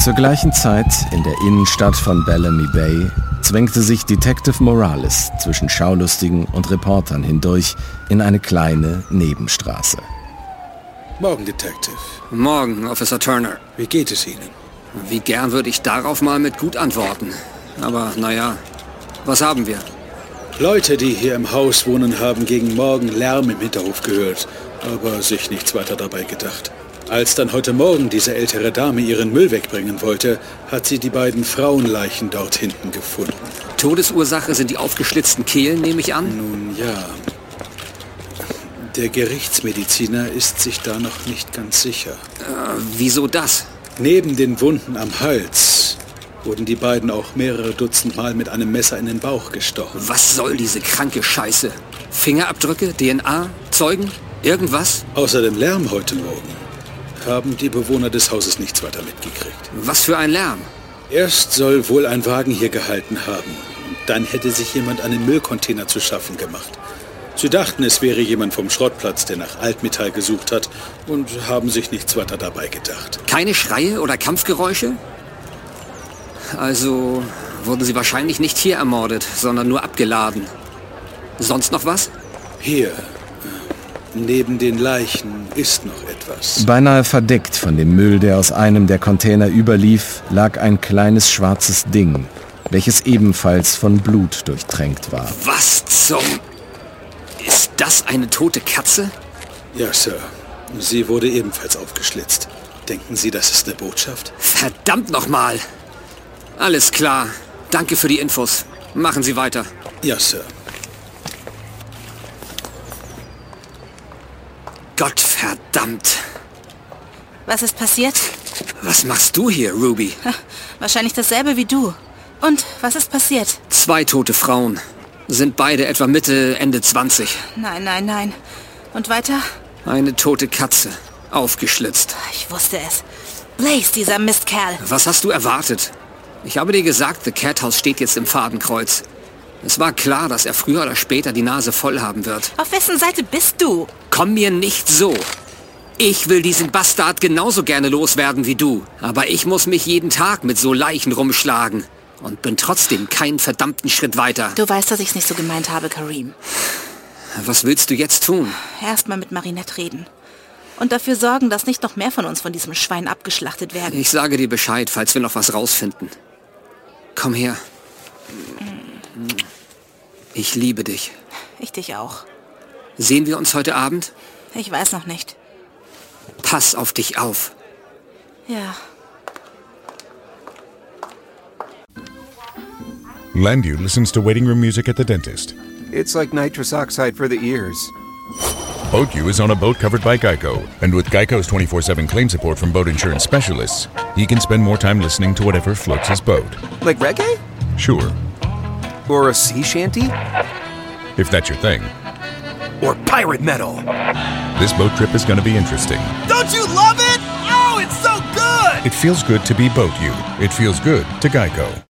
Zur gleichen Zeit in der Innenstadt von Bellamy Bay zwängte sich Detective Morales zwischen Schaulustigen und Reportern hindurch in eine kleine Nebenstraße. Morgen, Detective. Morgen, Officer Turner. Wie geht es Ihnen? Wie gern würde ich darauf mal mit gut antworten. Aber naja, was haben wir? Leute, die hier im Haus wohnen, haben gegen Morgen Lärm im Hinterhof gehört, aber sich nichts weiter dabei gedacht. Als dann heute Morgen diese ältere Dame ihren Müll wegbringen wollte, hat sie die beiden Frauenleichen dort hinten gefunden. Todesursache sind die aufgeschlitzten Kehlen, nehme ich an? Nun ja. Der Gerichtsmediziner ist sich da noch nicht ganz sicher. Wieso das? Neben den Wunden am Hals wurden die beiden auch mehrere Dutzend Mal mit einem Messer in den Bauch gestochen. Was soll diese kranke Scheiße? Fingerabdrücke, DNA, Zeugen, irgendwas? Außer dem Lärm heute Morgen haben die Bewohner des Hauses nichts weiter mitgekriegt. Was für ein Lärm? Erst soll wohl ein Wagen hier gehalten haben. Und dann hätte sich jemand einen Müllcontainer zu schaffen gemacht. Sie dachten, es wäre jemand vom Schrottplatz, der nach Altmetall gesucht hat, und haben sich nichts weiter dabei gedacht. Keine Schreie oder Kampfgeräusche? Also wurden sie wahrscheinlich nicht hier ermordet, sondern nur abgeladen. Sonst noch was? Hier, neben den Leichen, ist noch etwas. Beinahe verdeckt von dem Müll, der aus einem der Container überlief, lag ein kleines schwarzes Ding, welches ebenfalls von Blut durchtränkt war. Was zum... Ist das eine tote Katze? Ja, Sir. Sie wurde ebenfalls aufgeschlitzt. Denken Sie, das ist eine Botschaft? Verdammt nochmal! Alles klar. Danke für die Infos. Machen Sie weiter. Ja, Sir. Gottverdammt. Was ist passiert? Was machst du hier, Ruby? Wahrscheinlich dasselbe wie du. Und was ist passiert? 2 tote Frauen. Sind beide etwa Mitte, Ende 20. Nein. Und weiter? Eine tote Katze. Aufgeschlitzt. Ich wusste es. Blaze, dieser Mistkerl. Was hast du erwartet? Ich habe dir gesagt, The Cat House steht jetzt im Fadenkreuz. Es war klar, dass er früher oder später die Nase voll haben wird. Auf wessen Seite bist du? Komm mir nicht so. Ich will diesen Bastard genauso gerne loswerden wie du. Aber ich muss mich jeden Tag mit so Leichen rumschlagen. Und bin trotzdem keinen verdammten Schritt weiter. Du weißt, dass ich es nicht so gemeint habe, Kareem. Was willst du jetzt tun? Erstmal mit Marinette reden. Und dafür sorgen, dass nicht noch mehr von uns von diesem Schwein abgeschlachtet werden. Ich sage dir Bescheid, falls wir noch was rausfinden. Komm her. Ich liebe dich. Ich dich auch. Sehen wir uns heute Abend? Ich weiß noch nicht. Pass auf dich auf. Ja. Landu listens to waiting room music at the dentist. It's like nitrous oxide for the ears. BoatU is on a boat covered by Geico. And with Geico's 24/7 claim support from boat insurance specialists, he can spend more time listening to whatever floats his boat. Like reggae? Sure, Or a sea shanty? if that's your thing. Or pirate metal? This boat trip is going to be interesting. Don't you love it? Oh, it's so good! It feels good to be BoatU. It feels good to Geico.